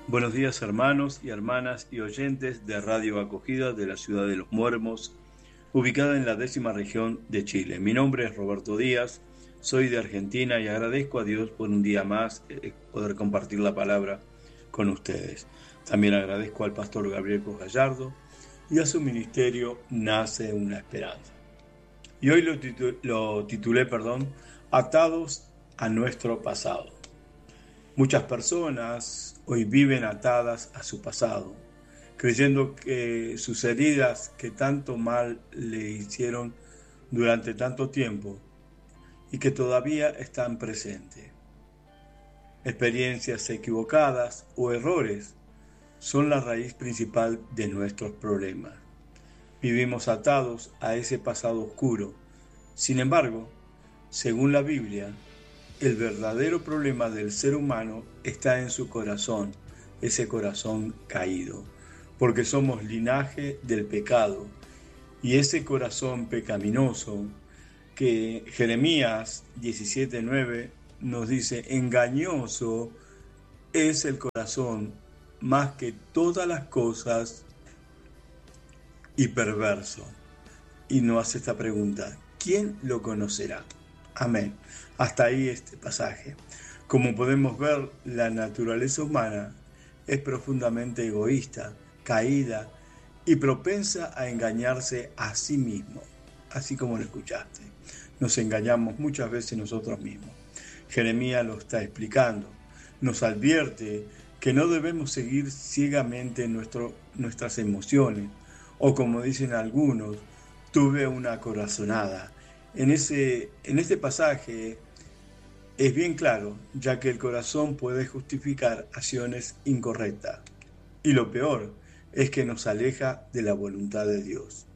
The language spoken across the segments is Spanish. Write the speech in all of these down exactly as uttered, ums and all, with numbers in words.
Buenos días, hermanos y hermanas y oyentes de Radio Acogida de la ciudad de Los Muermos, ubicada en la décima región de Chile. Mi nombre es Roberto Díaz, soy de Argentina y agradezco a Dios por un día más eh, poder compartir la palabra con ustedes. También agradezco al pastor Gabriel Cos Gallardo y a su ministerio Nace una Esperanza. Y hoy lo, titu- lo titulé, perdón, Atados a nuestro pasado. Muchas personas hoy viven atadas a su pasado, creyendo que sus heridas que tanto mal le hicieron durante tanto tiempo y que todavía están presentes. Experiencias equivocadas o errores son la raíz principal de nuestros problemas. Vivimos atados a ese pasado oscuro. Sin embargo, según la Biblia, el verdadero problema del ser humano está en su corazón, ese corazón caído, porque somos linaje del pecado. Y ese corazón pecaminoso que Jeremías diecisiete nueve nos dice, engañoso es el corazón más que todas las cosas y perverso. Y nos hace esta pregunta, ¿quién lo conocerá? Amén. Hasta ahí este pasaje. Como podemos ver, la naturaleza humana es profundamente egoísta, caída y propensa a engañarse a sí mismo, así como lo escuchaste. Nos engañamos muchas veces nosotros mismos. Jeremías lo está explicando. Nos advierte que no debemos seguir ciegamente nuestro, nuestras emociones, o como dicen algunos, tuve una corazonada. En, ese, en este pasaje es bien claro, ya que el corazón puede justificar acciones incorrectas. Y lo peor es que nos aleja de la voluntad de Dios.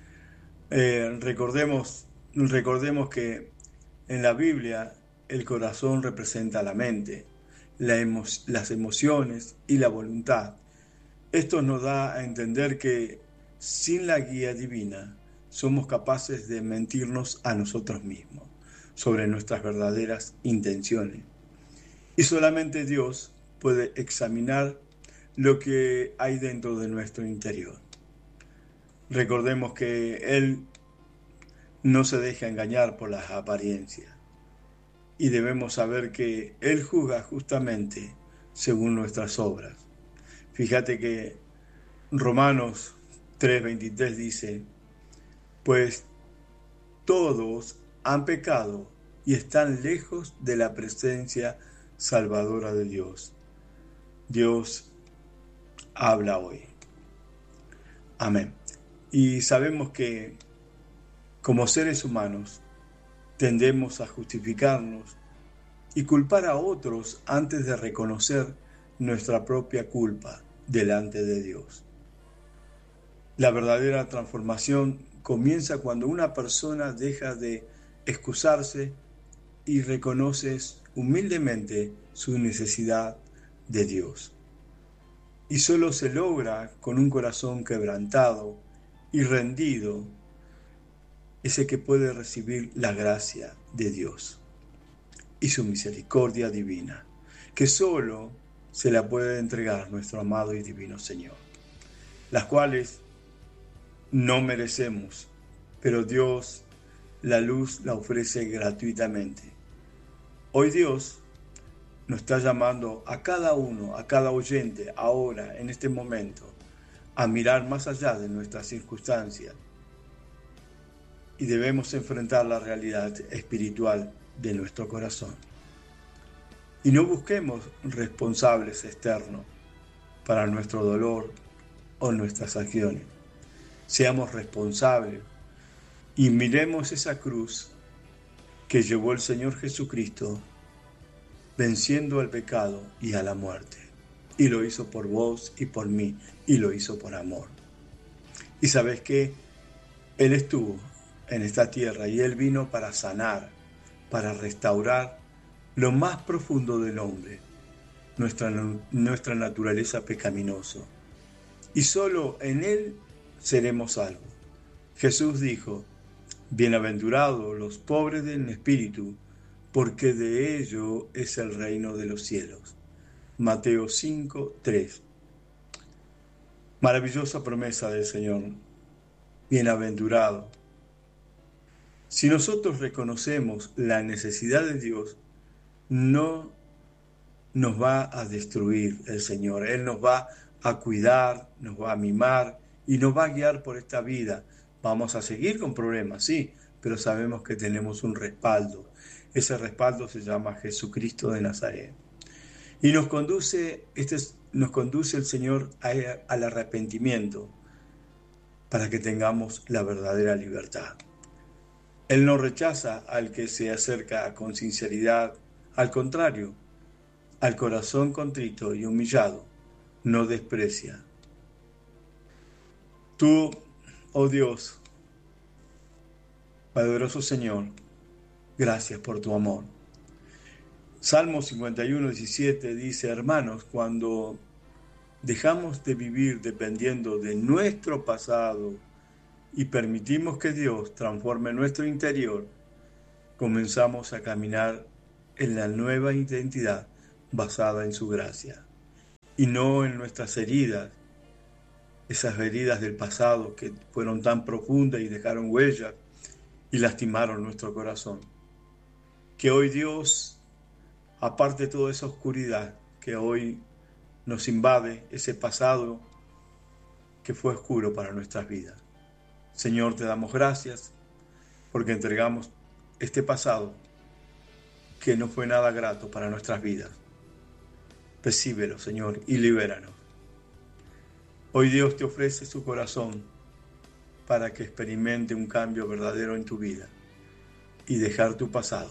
Eh, recordemos, recordemos que en la Biblia el corazón representa la mente, la emo- las emociones y la voluntad. Esto nos da a entender que sin la guía divina somos capaces de mentirnos a nosotros mismos sobre nuestras verdaderas intenciones. Y solamente Dios puede examinar lo que hay dentro de nuestro interior. Recordemos que Él no se deja engañar por las apariencias y debemos saber que Él juzga justamente según nuestras obras. Fíjate que Romanos tres veintitrés dice, pues todos han pecado y están lejos de la presencia salvadora de Dios. Dios habla hoy. Amén. Y sabemos que como seres humanos tendemos a justificarnos y culpar a otros antes de reconocer nuestra propia culpa delante de Dios. La verdadera transformación comienza cuando una persona deja de excusarse y reconoce humildemente su necesidad de Dios. Y solo se logra con un corazón quebrantado y rendido, ese que puede recibir la gracia de Dios y su misericordia divina, que solo se la puede entregar nuestro amado y divino Señor, las cuales no merecemos, pero Dios la luz la ofrece gratuitamente. Hoy Dios nos está llamando a cada uno, a cada oyente, ahora, en este momento, a mirar más allá de nuestras circunstancias y debemos enfrentar la realidad espiritual de nuestro corazón. Y no busquemos responsables externos para nuestro dolor o nuestras acciones. Seamos responsables y miremos esa cruz que llevó el Señor Jesucristo venciendo al pecado y a la muerte. Y lo hizo por vos y por mí, y lo hizo por amor. Y sabes que Él estuvo en esta tierra y Él vino para sanar, para restaurar lo más profundo del hombre, nuestra, nuestra naturaleza pecaminosa. Y solo en Él seremos salvos. Jesús dijo, bienaventurados los pobres en espíritu, porque de ellos es el reino de los cielos. Mateo cinco, tres. Maravillosa promesa del Señor. Bienaventurado. Si nosotros reconocemos la necesidad de Dios, no nos va a destruir el Señor. Él nos va a cuidar, nos va a mimar y nos va a guiar por esta vida. Vamos a seguir con problemas, sí, pero sabemos que tenemos un respaldo. Ese respaldo se llama Jesucristo de Nazaret. Y nos conduce, este, nos conduce el Señor a, al arrepentimiento para que tengamos la verdadera libertad. Él no rechaza al que se acerca con sinceridad, al contrario, al corazón contrito y humillado, no desprecia. Tú, oh Dios, poderoso Señor, gracias por tu amor. Salmo cincuenta y uno, diecisiete dice, hermanos, cuando dejamos de vivir dependiendo de nuestro pasado y permitimos que Dios transforme nuestro interior, comenzamos a caminar en la nueva identidad basada en su gracia y no en nuestras heridas, esas heridas del pasado que fueron tan profundas y dejaron huellas y lastimaron nuestro corazón. Que hoy Dios aparte toda esa oscuridad que hoy nos invade, ese pasado que fue oscuro para nuestras vidas. Señor, te damos gracias porque entregamos este pasado que no fue nada grato para nuestras vidas. Recíbelo, Señor, y libéranos. Hoy Dios te ofrece su corazón para que experimente un cambio verdadero en tu vida y dejar tu pasado.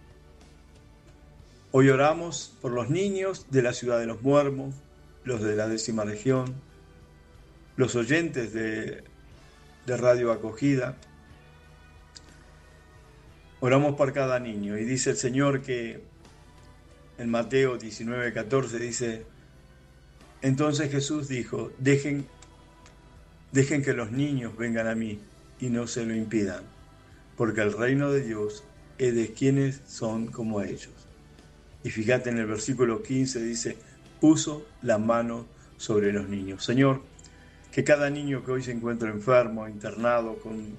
Hoy oramos por los niños de la ciudad de Los Muermos, los de la décima región, los oyentes de, de Radio Acogida. Oramos por cada niño y dice el Señor que en Mateo diecinueve, catorce dice, entonces Jesús dijo, dejen, dejen que los niños vengan a mí y no se lo impidan, porque el reino de Dios es de quienes son como ellos. Y fíjate en el versículo quince dice, puso la mano sobre los niños. Señor, que cada niño que hoy se encuentra enfermo, internado, con,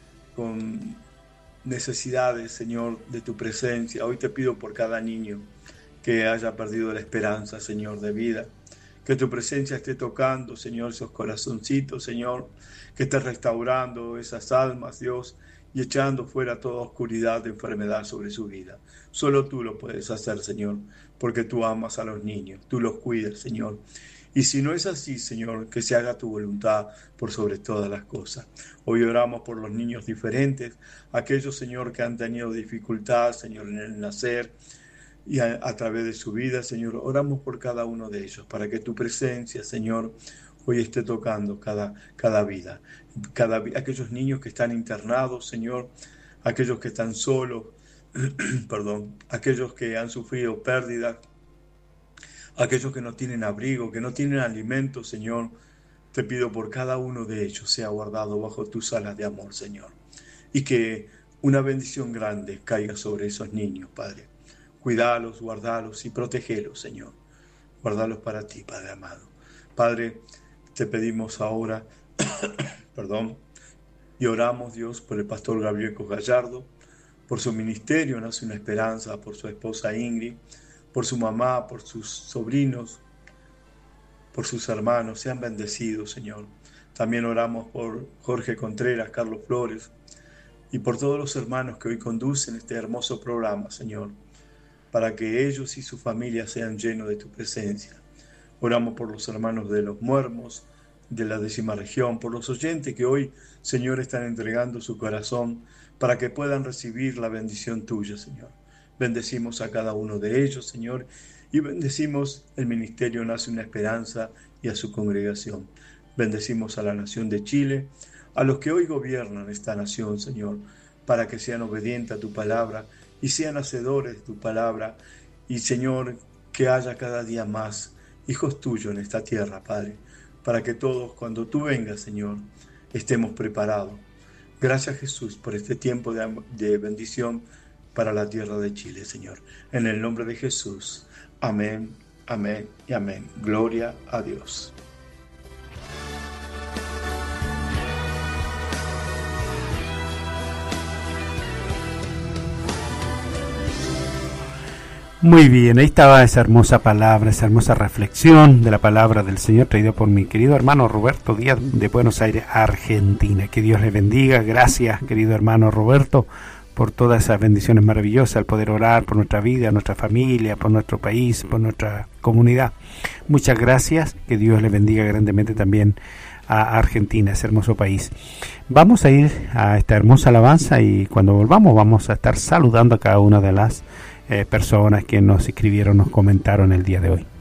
con necesidades, Señor, de tu presencia, hoy te pido por cada niño que haya perdido la esperanza, Señor, de vida. Que tu presencia esté tocando, Señor, esos corazoncitos, Señor, que esté restaurando esas almas, Dios, y echando fuera toda oscuridad de enfermedad sobre su vida. Solo tú lo puedes hacer, Señor, porque tú amas a los niños, tú los cuidas, Señor. Y si no es así, Señor, que se haga tu voluntad por sobre todas las cosas. Hoy oramos por los niños diferentes, aquellos, Señor, que han tenido dificultad, Señor, en el nacer, y a, a través de su vida, Señor, oramos por cada uno de ellos, para que tu presencia, Señor, hoy esté tocando cada, cada vida, cada, aquellos niños que están internados, Señor, aquellos que están solos, perdón, aquellos que han sufrido pérdidas, aquellos que no tienen abrigo, que no tienen alimento, Señor, te pido por cada uno de ellos sea guardado bajo tus alas de amor, Señor, y que una bendición grande caiga sobre esos niños, Padre. Cuidalos, guardalos y protegelos, Señor. Guardalos para ti, Padre amado. Padre, te pedimos ahora, perdón, y oramos, Dios, por el pastor Gabriel Gallardo, por su ministerio, Nace una Esperanza, por su esposa Ingrid, por su mamá, por sus sobrinos, por sus hermanos. Sean bendecidos, Señor. También oramos por Jorge Contreras, Carlos Flores, y por todos los hermanos que hoy conducen este hermoso programa, Señor, para que ellos y su familia sean llenos de tu presencia. Oramos por los hermanos de Los Muermos, de la décima región, por los oyentes que hoy, Señor, están entregando su corazón para que puedan recibir la bendición tuya, Señor. Bendecimos a cada uno de ellos, Señor, y bendecimos el ministerio Nace una Esperanza y a su congregación. Bendecimos a la nación de Chile, a los que hoy gobiernan esta nación, Señor, para que sean obedientes a tu palabra y sean hacedores de tu palabra, y Señor, que haya cada día más hijos tuyos en esta tierra, Padre, para que todos, cuando tú vengas, Señor, estemos preparados. Gracias, Jesús, por este tiempo de, de bendición para la tierra de Chile, Señor. En el nombre de Jesús. Amén Amén y amén. Gloria a Dios. Muy bien, ahí estaba esa hermosa palabra, esa hermosa reflexión de la palabra del Señor traída por mi querido hermano Roberto Díaz de Buenos Aires, Argentina. Que Dios le bendiga. Gracias, querido hermano Roberto, por todas esas bendiciones maravillosas, al poder orar por nuestra vida, nuestra familia, por nuestro país, por nuestra comunidad. Muchas gracias. Que Dios le bendiga grandemente también a Argentina, ese hermoso país. Vamos a ir a esta hermosa alabanza y cuando volvamos vamos a estar saludando a cada una de las Eh, personas que nos escribieron, nos comentaron el día de hoy.